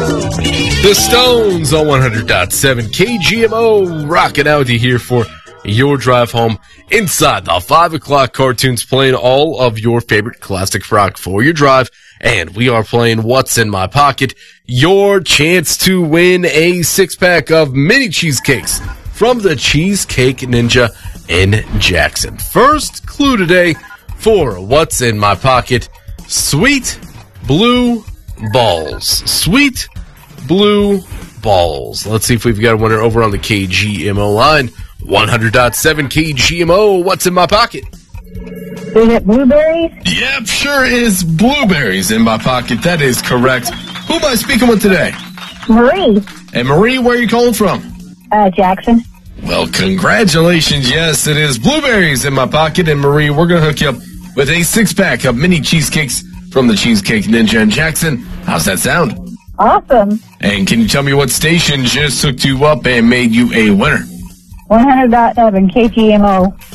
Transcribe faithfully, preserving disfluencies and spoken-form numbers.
The Stones on one hundred point seven K G M O, rocking out with you here for your drive home inside the five o'clock cartoons, playing all of your favorite classic rock for your drive. And we are playing What's in My Pocket, your chance to win a six-pack of mini cheesecakes from the Cheesecake Ninja in Jackson. First clue today for What's in My Pocket: sweet blue balls. Sweet blue balls. Let's see if we've got a winner over on the K G M O line. one hundred point seven K G M O, What's in My Pocket? Is it blueberries? Yep, sure is blueberries in my pocket. That is correct. Who am I speaking with today? Marie. And Marie, where are you calling from? Uh, Jackson. Well, congratulations. Yes, it is blueberries in my pocket. And Marie, we're going to hook you up with a six-pack of mini cheesecakes from the Cheesecake Ninja in Jackson. How's that sound? Awesome. And can you tell me what station just hooked you up and made you a winner? one hundred point seven K G M O.